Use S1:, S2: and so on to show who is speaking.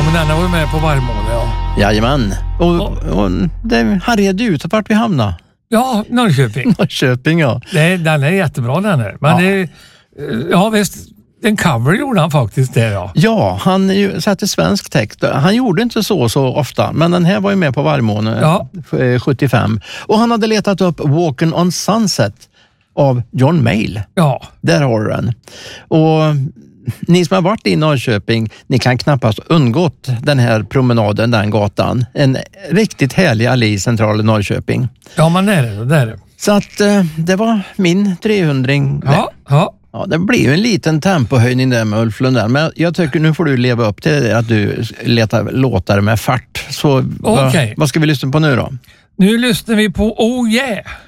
S1: men den var ju med på vargmåne, ja.
S2: Jajamän. Och det härjade ut vart vi hamnade.
S1: Ja, Norrköping.
S2: Norrköping, ja.
S1: Den är jättebra den här. Men ja visst, en cover gjorde han faktiskt det, ja.
S2: Ja, han satte svensk text. Han gjorde inte så ofta, men den här var ju med på vargmåne 75. Och han hade letat upp Walking on Sunset av John Mayall.
S1: Ja.
S2: Där har du den. Och ni som har varit i Norrköping, ni kan knappast undgått den här promenaden, den gatan. En riktigt härlig allé i centrala Norrköping.
S1: Ja, men det är det.
S2: Så att det var min 300.
S1: Ja.
S2: Ja, det blir ju en liten tempohöjning där med Ulf Lundell, men jag tycker nu får du leva upp till att du letar låtar med fart. Så vad ska vi lyssna på nu då?
S1: Nu lyssnar vi på Oh Yeah!